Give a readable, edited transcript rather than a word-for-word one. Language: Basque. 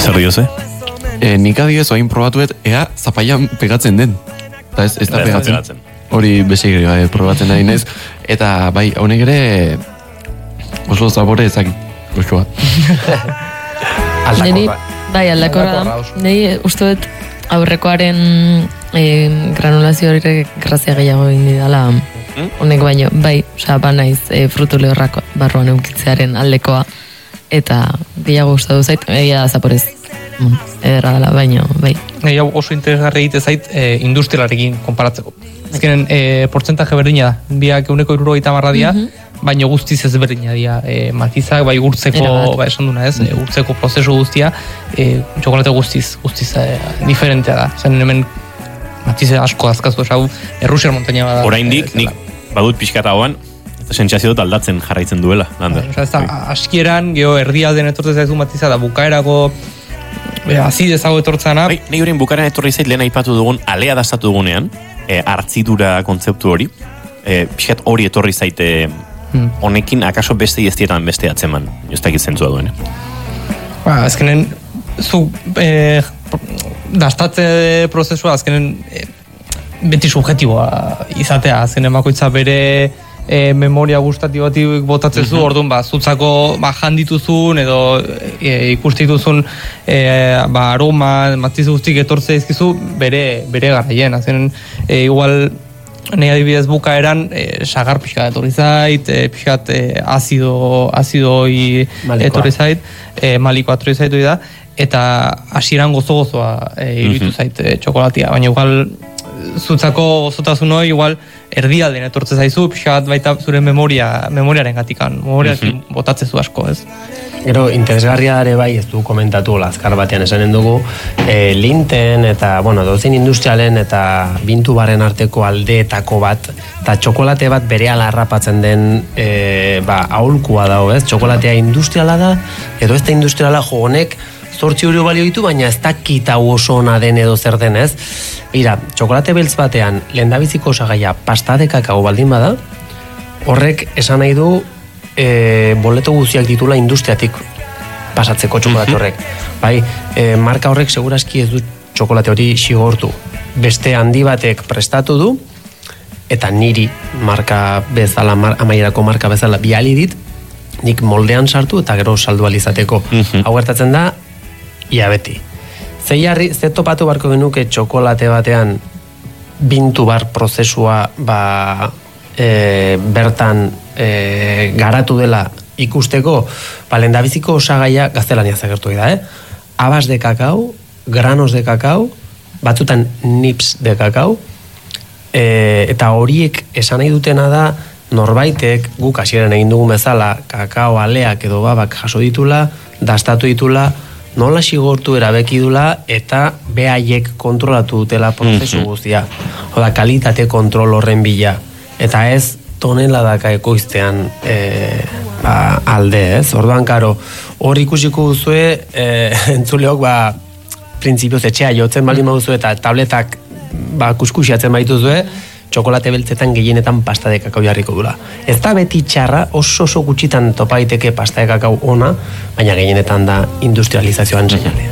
Zer dioze? Nik adibidez oain probatuet ea zapaian pegatzen den. Eta ez da pegatzen. Hori besik probatzen nahi nez. Eta bai, honek ere oso zapore ezakit. Goxoa. Aldakorra da. Nei uste dut aurrekoaren granulazio hori grazia gehiago indi dala honek baino, bai, banaiz frutu lehorrak barruan eukitzearen aldekoa eta gehiago gustatu zait, egia da zaporez ederra dela, baino, bai. Gehiago oso interesgarri egite zait industrialarekin konparatzeko. Ezkenen, portzentaje berdina da, biak 1,70 dira, baina guztiz ez berdina dira. Matizak, bai urtzeko, esan duna ez, urtzeko prozesu guztia, txokolate guztiz diferentea da. Zen hemen matize asko azkaztu esau, Errusiar montaña bada. Oraindik, nik badut pixkata hoan, sentsazio dut aldatzen jarraitzen duela, Lander. Askieran, geho erdialden etortzen zaizu matiza da bukaerako azidezago etortzana. Bai, nahi horien bukaeran etorri zait lehen aipatu dugun, alea dastatu dugunean, hartzidura kontzeptu hori, pixkat hori etorri zaite honekin akaso beste iztietan beste atzeman, joztakit zentzua duen. Azkenen, zu dastatze prozesua azkenen beti subjetiboa izatea, azkenen bakoitza bere memoria gustatibotik botatzen zu, orduan zutzako jandituzun edo ikustituzun aroma, matiz guztik etortze izkizu bere garaien, azkenen igual nahi adibidez bukaeran sagar pixka etorri zait, pixkat azido etorri zait, malikoa etorri zaitu da, eta hasieran gozoa iruditu zait txokolatia, baina igual zutzako gozotasun hori igual erdialden etortze zaizu, pixkat baita zure memoriaren gatikan, memoriarekin botatze zu asko, ez? Gero, interesgarria ere bai, ez du komentatu, azkar batean esanen dugu, linten eta, dozein industrialen eta bintu baren arteko aldeetako bat, eta txokolate bat berehala harrapatzen den aholkua dago, ez? Txokolatea industriala da, edo ez da industriala honek, 8 euro balio ditu, baina ez dakit hau oso ona den edo zer den, ez? Ira, txokolate beltz batean, lehendabiziko osagaia pasta de kakao baldin bada, horrek esan nahi du boleto guztiak ditula industriatik pasatzeko txokolate horrek. Bai, marka horrek segurazki ez du txokolate hori xigortu. Beste handi batek prestatu du, eta niri marka bezala, amaierako marka bezala biali dit, nik moldean sartu eta gero saldu alizateko. Hau gertatzen da, ia beti. Ze topatu barko genuke txokolate batean bintu bar prozesua bertan garatu dela ikusteko, lehendabiziko osagaia gaztelania zagertu da, habas de kakao, granos de kakao, batzutan nips de kakao, eta horiek esan nahi dutena da norbaitek, guk hasieran egin dugun bezala, kakao aleak edo babak jaso ditula, dastatu ditula, nola xigortu erabeki dula eta behaiek kontrolatu dutela prozesu guztia. Oda, kalitate kontrol horren bila. Eta ez toneladaka ekoiztean alde, ez? Orduan, karo, hor ikusiko duzue, entzuleok, printzipioz etxea jotzen baldin baduzue eta tabletak kuskusiatzen baituzue, txokolate beltzetan gehienetan pasta de kakao jarriko dula. Ez da beti txarra, oso gutxitan topa daiteke pasta de kakao ona, baina gehienetan da industrializazioan seinalea.